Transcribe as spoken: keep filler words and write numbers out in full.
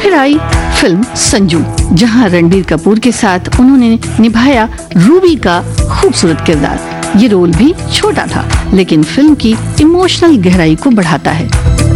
फिर आई फिल्म संजू, जहां रणबीर कपूर के साथ उन्होंने निभाया रूबी का खूबसूरत किरदार। ये रोल भी छोटा था, लेकिन फिल्म की इमोशनल गहराई को बढ़ाता है।